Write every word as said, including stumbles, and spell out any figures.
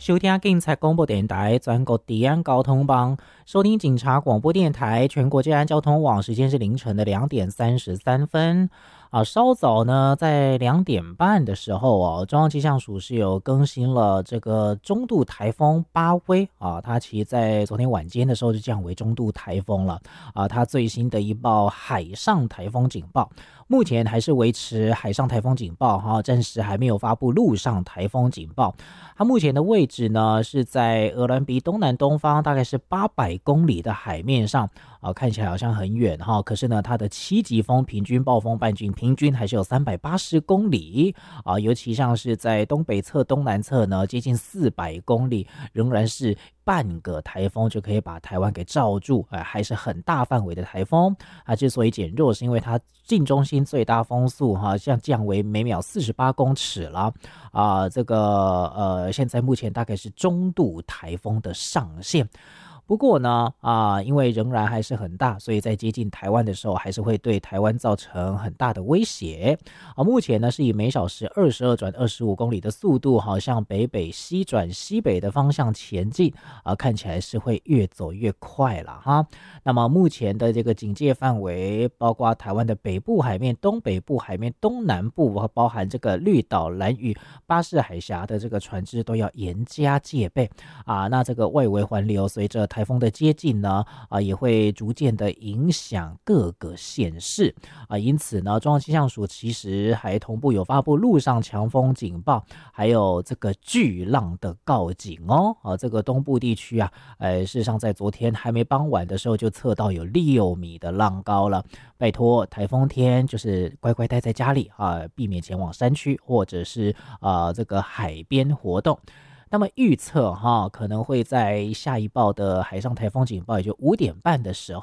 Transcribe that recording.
收听警察广播电台全国治安交通网，收听警察广播电台全国治安交通网，时间是凌晨的两点三十三分。啊，稍早呢，在两点半的时候哦，中央气象署是有更新了这个中度台风巴威啊，它其实在昨天晚间的时候就降为中度台风了啊，它最新的一报海上台风警报。目前还是维持海上台风警报哈，暂时还没有发布陆上台风警报。它目前的位置呢是在鹅銮鼻东南东方，大概是八百公里的海面上啊，看起来好像很远哈，可是呢，它的七级风平均暴风半径平均还是有三百八十公里啊，尤其像是在东北侧、东南侧呢，接近四百公里，仍然是半个台风就可以把台湾给罩住，呃，还是很大范围的台风。它之所以减弱，是因为它近中心最大风速哈，像降为每秒四十八公尺了啊，这个呃，现在目前大概是中度台风的上限。不过呢，啊，因为仍然还是很大，所以在接近台湾的时候，还是会对台湾造成很大的威胁。啊，目前呢是以每小时二十二转二十五公里的速度，好像北北西转西北的方向前进，啊，看起来是会越走越快了哈。那么目前的这个警戒范围，包括台湾的北部海面、东北部海面、东南部，包含这个绿岛、兰屿、巴士海峡的这个船只都要严加戒备啊。那这个外围环流随着台风的接近呢，啊，也会逐渐的影响各个县市啊，因此呢，中央气象署其实还同步有发布陆上强风警报，还有这个巨浪的告警哦。啊，这个东部地区啊，呃，事实上在昨天还没傍晚的时候就测到有六米的浪高了。拜托，台风天就是乖乖待在家里啊，避免前往山区或者是啊这个海边活动。那么预测哈，可能会在下一报的海上台风警报，也就五点半的时